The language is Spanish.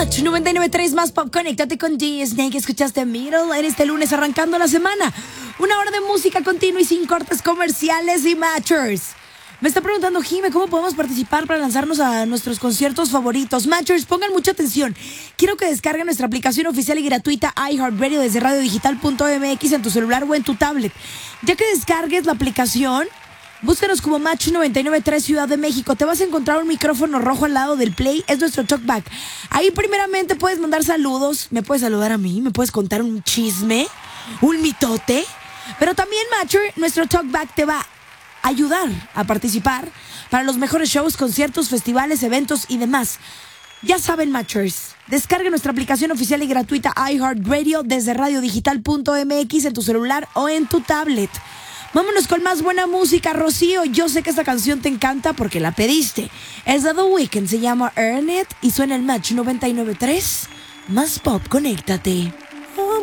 Match 99.3 más pop. Conéctate con D-Snake. Escuchaste Middle en este lunes arrancando la semana. Una hora de música continua y sin cortes comerciales y matchers. Me está preguntando Jime, ¿cómo podemos participar para lanzarnos a nuestros conciertos favoritos? Matchers, pongan mucha atención. Quiero que descarguen nuestra aplicación oficial y gratuita iHeartRadio desde radiodigital.mx en tu celular o en tu tablet. Ya que descargues la aplicación, búscanos como Match 99.3 Ciudad de México. Te vas a encontrar un micrófono rojo al lado del play. Es nuestro talkback. Ahí primeramente puedes mandar saludos. Me puedes saludar a mí. Me puedes contar un chisme, un mitote. Pero también, Matcher, nuestro talkback te va a ayudar a participar para los mejores shows, conciertos, festivales, eventos y demás. Ya saben, Matchers, descarga nuestra aplicación oficial y gratuita iHeartRadio desde radiodigital.mx en tu celular o en tu tablet. Vámonos con más buena música, Rocío. Yo sé que esta canción te encanta porque la pediste. Es de The Weeknd, se llama Earn It y suena el Match 99.3. Más pop, conéctate.